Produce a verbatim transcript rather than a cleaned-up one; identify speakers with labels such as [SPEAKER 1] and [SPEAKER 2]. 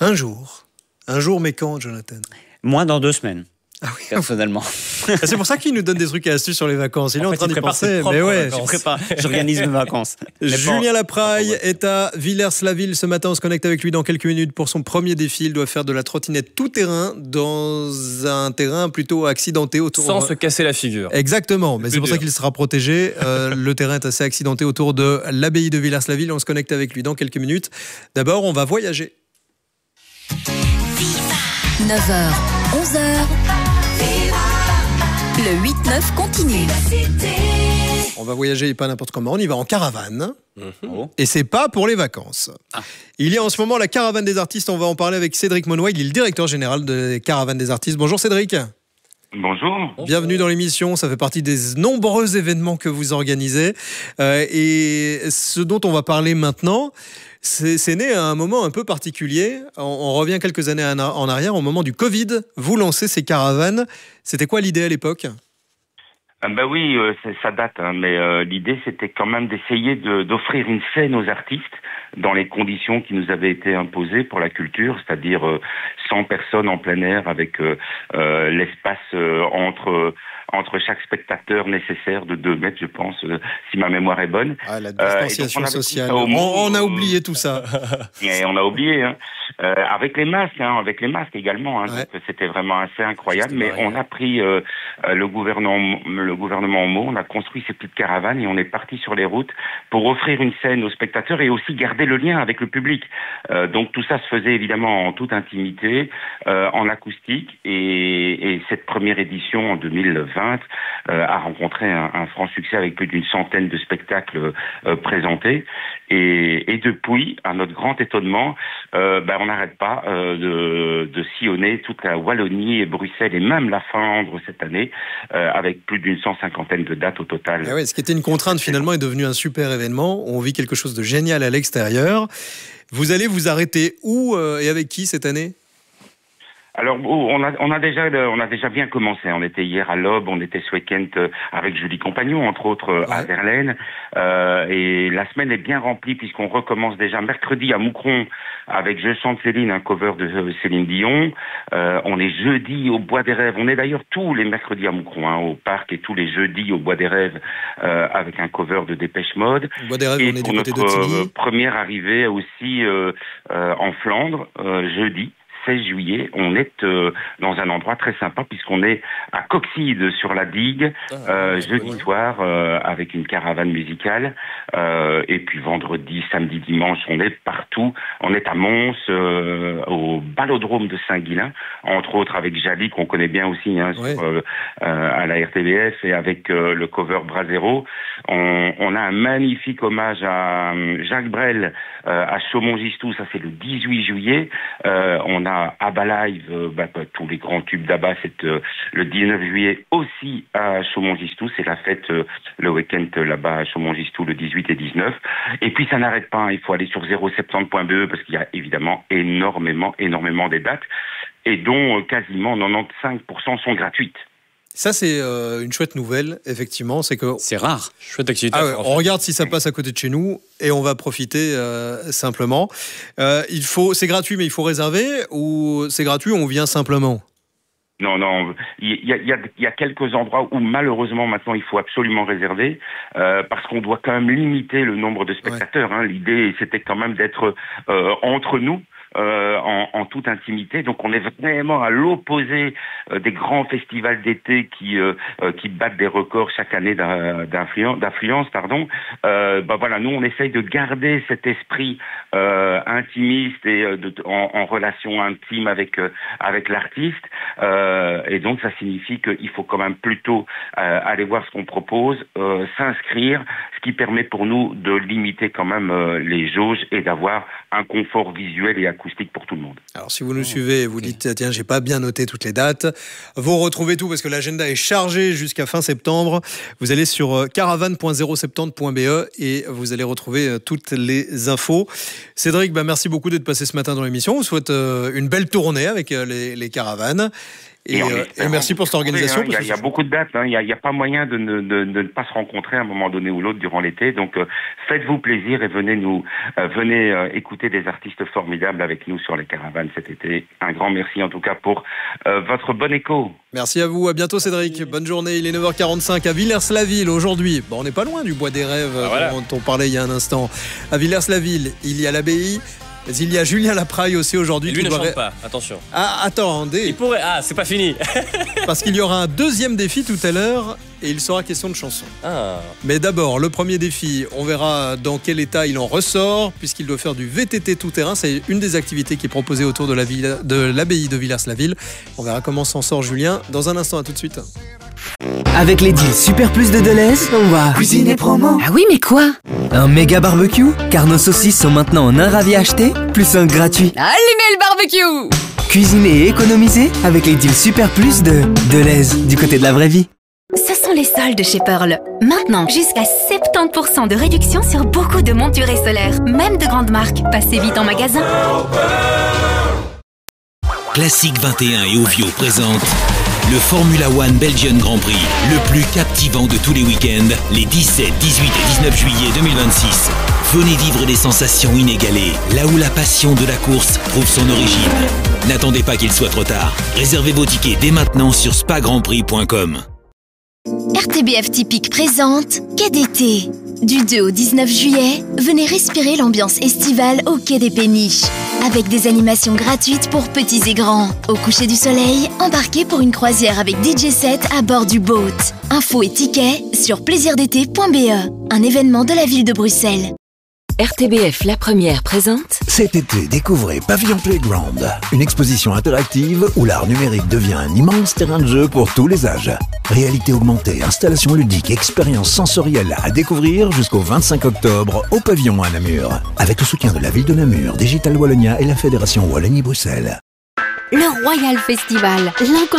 [SPEAKER 1] Un jour. Un jour, mais quand, Jonathan?
[SPEAKER 2] Moins dans deux semaines.
[SPEAKER 1] Ah oui.
[SPEAKER 2] Personnellement.
[SPEAKER 1] C'est pour ça qu'il nous donne des trucs et astuces sur les vacances. Il est en,
[SPEAKER 3] En fait,
[SPEAKER 1] train
[SPEAKER 3] il
[SPEAKER 1] d'y
[SPEAKER 3] prépare ses
[SPEAKER 1] penser. Mais
[SPEAKER 3] propres
[SPEAKER 1] ouais.
[SPEAKER 3] vacances.
[SPEAKER 2] Je prépare, j'organise mes vacances.
[SPEAKER 1] Julien Lapraille est à Villers-la-Ville ce matin. On se connecte avec lui dans quelques minutes pour son premier défi. Il doit faire de la trottinette tout terrain dans un terrain plutôt accidenté autour.
[SPEAKER 3] Sans se casser la figure.
[SPEAKER 1] Exactement, mais
[SPEAKER 3] C'est
[SPEAKER 1] c'est pour
[SPEAKER 3] dur.
[SPEAKER 1] ça qu'il sera protégé. Euh, le terrain est assez accidenté autour de l'abbaye de Villers-la-Ville. On se connecte avec lui dans quelques minutes. D'abord, on va voyager.
[SPEAKER 4] neuf heures, onze heures. Le huit neuf continue.
[SPEAKER 1] On va voyager pas n'importe comment. On y va en caravane.
[SPEAKER 2] Oh.
[SPEAKER 1] Et c'est pas pour les vacances.
[SPEAKER 2] Ah.
[SPEAKER 1] Il y a en ce moment la caravane des artistes. On va en parler avec Cédric Monnoy. Il est le directeur général des caravanes des artistes. Bonjour Cédric.
[SPEAKER 5] Bonjour.
[SPEAKER 1] Bienvenue dans l'émission. Ça fait partie des nombreux événements que vous organisez. Euh, et ce dont on va parler maintenant, c'est, c'est né à un moment un peu particulier. On, on revient quelques années en, en arrière, au moment du Covid. Vous lancez ces caravanes. C'était quoi l'idée à l'époque ?
[SPEAKER 5] Ah ben oui, euh, ça, ça date, hein, mais euh, l'idée c'était quand même d'essayer de, d'offrir une scène aux artistes dans les conditions qui nous avaient été imposées pour la culture, c'est-à-dire euh, cent personnes en plein air avec euh, euh, l'espace euh, entre entre chaque spectateur nécessaire de deux mètres, je pense, euh, si ma mémoire est bonne.
[SPEAKER 1] Ah, la
[SPEAKER 5] Euh,
[SPEAKER 1] distanciation
[SPEAKER 5] et donc, on avait
[SPEAKER 1] sociale.
[SPEAKER 5] tout ça au
[SPEAKER 1] On,
[SPEAKER 5] mot,
[SPEAKER 1] on a
[SPEAKER 5] euh,
[SPEAKER 1] oublié tout ça.
[SPEAKER 5] Et on a oublié, hein. Euh, avec les masques, hein, avec les masques également. Hein,
[SPEAKER 1] Ouais.
[SPEAKER 5] donc c'était vraiment assez incroyable.
[SPEAKER 1] C'était
[SPEAKER 5] Mais
[SPEAKER 1] varié.
[SPEAKER 5] on a pris euh, euh, le gouvernement, le gouvernement en mot, on a construit ces petites caravanes et on est parti sur les routes pour offrir une scène aux spectateurs et aussi garder le lien avec le public. Euh, donc tout ça se faisait évidemment en toute intimité, euh, en acoustique. Et, et cette première édition en deux mille vingt euh, a rencontré un, un franc succès avec plus d'une centaine de spectacles euh, présentés. Et, et depuis, à notre grand étonnement, euh, ben on n'arrête pas euh, de, de sillonner toute la Wallonie et Bruxelles et même la Flandre cette année, euh, avec plus d'une cent cinquantaine de dates au total.
[SPEAKER 1] Ah ouais, ce qui était une contrainte finalement est devenu un super événement. On vit quelque chose de génial à l'extérieur. Vous allez vous arrêter où euh, et avec qui cette année ?
[SPEAKER 5] Alors, oh, on a, on a déjà, on a déjà bien commencé. On était hier à l'Aube, on était ce week-end euh, avec Julie Compagnon, entre autres, euh, à
[SPEAKER 1] Ouais.
[SPEAKER 5] Verlaine. Euh, et la semaine est bien remplie puisqu'on recommence déjà mercredi à Moucron avec Je chante Céline, un cover de euh, Céline Dion. Euh, on est jeudi au Bois des Rêves. On est d'ailleurs tous les mercredis à Moucron, hein, au parc, et tous les jeudis au Bois des Rêves euh, avec un cover de Dépêche Mode.
[SPEAKER 1] Au Bois des Rêves,
[SPEAKER 5] Et
[SPEAKER 1] on est
[SPEAKER 5] pour
[SPEAKER 1] du côté de
[SPEAKER 5] notre
[SPEAKER 1] Tigny.
[SPEAKER 5] euh, première arrivée aussi euh, euh, en Flandre, euh, jeudi seize juillet, on est euh, dans un endroit très sympa puisqu'on est à Coxyde sur la digue, euh, jeudi soir euh, avec une caravane musicale, euh, et puis vendredi, samedi, dimanche, on est partout. On est à Mons, euh, au Ballodrome de Saint-Guilain, entre autres avec Jali qu'on connaît bien aussi, hein,
[SPEAKER 1] Ouais.
[SPEAKER 5] sur, euh, euh, à la R T B F, et avec euh, le cover Brasero. On, on a un magnifique hommage à euh, Jacques Brel euh, à Chaumont-Gistou, ça c'est le dix-huit juillet. Euh, on a ABBA Live, euh, bah, bah, tous les grands tubes d'ABBA, c'est euh, le dix-neuf juillet aussi à Chaumont-Gistou. C'est la fête euh, le week-end euh, là-bas à Chaumont-Gistou le dix-huit et dix-neuf. Et puis ça n'arrête pas, hein. Il faut aller sur zéro septante point b e parce qu'il y a évidemment énormément, énormément des dates et dont euh, quasiment quatre-vingt-quinze pour cent sont gratuites.
[SPEAKER 1] Ça, c'est euh, une chouette nouvelle, effectivement. C'est que
[SPEAKER 2] C'est rare.
[SPEAKER 3] Chouette activité.
[SPEAKER 1] ah
[SPEAKER 3] à
[SPEAKER 1] ouais,
[SPEAKER 3] faire, en
[SPEAKER 1] on
[SPEAKER 3] fait.
[SPEAKER 1] regarde si ça passe à côté de chez nous et on va profiter euh, simplement. Euh, il faut, c'est gratuit, mais il faut réserver, ou c'est gratuit, on vient simplement.
[SPEAKER 5] Non, non, il y a, il y a, il y a quelques endroits où malheureusement maintenant il faut absolument réserver euh, parce qu'on doit quand même limiter le nombre de spectateurs. Hein. L'idée c'était quand même d'être euh, entre nous. Euh, en, en toute intimité, donc on est vraiment à l'opposé euh, des grands festivals d'été qui euh, euh, qui battent des records chaque année d'in- d'influence, d'affluence, pardon. Euh, bah voilà, nous on essaye de garder cet esprit euh, intimiste et euh, de, en, en relation intime avec euh, avec l'artiste, euh, et donc ça signifie qu'il faut quand même plutôt euh, aller voir ce qu'on propose, euh, s'inscrire, ce qui permet pour nous de limiter quand même euh, les jauges et d'avoir un confort visuel et acoustique pour tout le monde.
[SPEAKER 1] Alors, si vous nous suivez et vous dites, tiens, j'ai pas bien noté toutes les dates, vous retrouvez tout parce que l'agenda est chargé jusqu'à fin septembre. Vous allez sur euh, caravane point zéro septante point b e et vous allez retrouver euh, toutes les infos. Cédric, bah, merci beaucoup d'être passé ce matin dans l'émission. On vous souhaite euh, une belle tournée avec euh, les, les caravanes. Et,
[SPEAKER 5] Et en
[SPEAKER 1] euh,
[SPEAKER 5] espérant
[SPEAKER 1] et merci pour cette
[SPEAKER 5] vous retrouver,
[SPEAKER 1] organisation.
[SPEAKER 5] hein. Il y a-
[SPEAKER 1] parce
[SPEAKER 5] il y, a
[SPEAKER 1] que-
[SPEAKER 5] beaucoup de dates. hein. Il n'y a, il y a pas moyen de ne, de, de ne pas se rencontrer à un moment donné ou l'autre durant l'été. Donc, euh, faites-vous plaisir et venez nous, euh, venez euh, écouter des artistes formidables avec nous sur les caravanes cet été. Un grand merci en tout cas pour euh, votre bon écho.
[SPEAKER 1] Merci à vous, à bientôt Cédric. Bonne journée, il est neuf heures quarante-cinq à Villers-la-Ville aujourd'hui. Bon, on n'est pas loin du Bois des Rêves
[SPEAKER 3] Ah, voilà.
[SPEAKER 1] dont on parlait il y a un instant. À Villers-la-Ville, il y a l'abbaye, mais il y a Julien Lapraille aussi aujourd'hui.
[SPEAKER 3] Et lui
[SPEAKER 1] qui
[SPEAKER 3] ne
[SPEAKER 1] doit
[SPEAKER 3] chante
[SPEAKER 1] ré-
[SPEAKER 3] pas, attention.
[SPEAKER 1] Ah, attendez,
[SPEAKER 3] Il pourrait. Ah, c'est pas fini.
[SPEAKER 1] parce qu'il y aura un deuxième défi tout à l'heure et il sera question de chansons.
[SPEAKER 3] Ah.
[SPEAKER 1] Mais d'abord, le premier défi, on verra dans quel état il en ressort, puisqu'il doit faire du V T T tout-terrain. C'est une des activités qui est proposée autour de la ville- de l'abbaye de Villers-la-Ville. On verra comment s'en sort Julien dans un instant. À tout de suite.
[SPEAKER 6] Avec les deals Super Plus de Deleuze, on va cuisiner promo.
[SPEAKER 4] Ah oui, mais quoi?
[SPEAKER 6] Un méga barbecue, car nos saucisses sont maintenant en un ravi acheté, plus un gratuit.
[SPEAKER 4] Allumez le barbecue!
[SPEAKER 6] Cuisiner et économiser avec les deals Super Plus de Deleuze, du côté de la vraie vie.
[SPEAKER 4] Ce sont les soldes chez Pearl. Maintenant, jusqu'à soixante-dix pour cent de réduction sur beaucoup de montures et solaires, même de grandes marques. Passez vite en magasin.
[SPEAKER 7] Classique vingt et un et Ovio présente le Formula One Belgian Grand Prix, le plus captivant de tous les week-ends, les dix-sept, dix-huit et dix-neuf juillet deux mille vingt-six. Venez vivre des sensations inégalées, là où la passion de la course trouve son origine. N'attendez pas qu'il soit trop tard. Réservez vos tickets dès maintenant sur spa grand prix point com.
[SPEAKER 4] R T B F Typique présente Quai d'été. Du deux au dix-neuf juillet, venez respirer l'ambiance estivale au Quai des Péniches. Avec des animations gratuites pour petits et grands. Au coucher du soleil, embarquez pour une croisière avec D J set à bord du boat. Infos et tickets sur plaisir d'été point b e, un événement de la ville de Bruxelles.
[SPEAKER 8] R T B F La Première présente
[SPEAKER 9] Cet été, découvrez Pavillon Playground, une exposition interactive où l'art numérique devient un immense terrain de jeu pour tous les âges. Réalité augmentée, installations ludiques, expériences sensorielles à découvrir jusqu'au vingt-cinq octobre au Pavillon à Namur. Avec le soutien de la ville de Namur, Digital Wallonia et la Fédération Wallonie-Bruxelles.
[SPEAKER 4] Le Royal Festival,